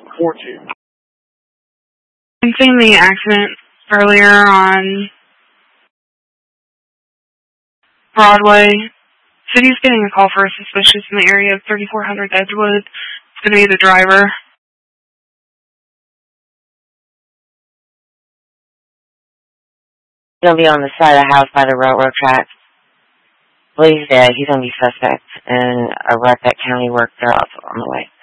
4-2. I'm seeing the accident earlier on Broadway. City's getting a call for a suspicious in the area of 3400 Edgewood. It's going to be the driver. He's going to be on the side of the house by the railroad tracks. Well, he's dead. He's going to be suspect in a wreck that county work. They're also on the way.